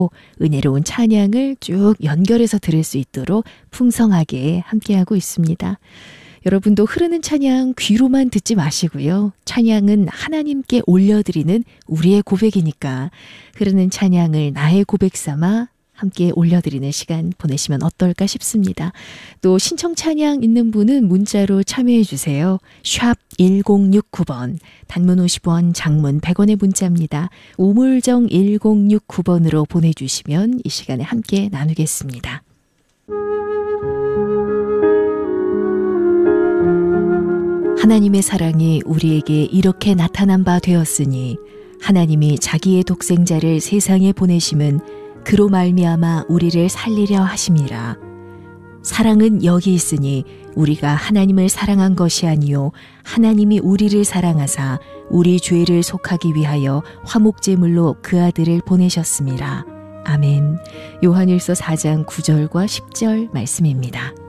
은혜로운 찬양을 쭉 연결해서 들을 수 있도록 풍성하게 함께하고 있습니다. 여러분도 흐르는 찬양 귀로만 듣지 마시고요. 찬양은 하나님께 올려드리는 우리의 고백이니까 흐르는 찬양을 나의 고백 삼아 함께 올려드리는 시간 보내시면 어떨까 싶습니다. 또 신청 찬양 있는 분은 문자로 참여해 주세요. 샵 1069번, 단문 50원, 장문 100원의 문자입니다. 우물정 1069번으로 보내주시면 이 시간에 함께 나누겠습니다. 하나님의 사랑이 우리에게 이렇게 나타난 바 되었으니 하나님이 자기의 독생자를 세상에 보내심은 그로 말미암아 우리를 살리려 하심이라. 사랑은 여기 있으니 우리가 하나님을 사랑한 것이 아니요 하나님이 우리를 사랑하사 우리 죄를 속하기 위하여 화목제물로 그 아들을 보내셨음이라. 아멘. 요한일서 4장 9절과 10절 말씀입니다.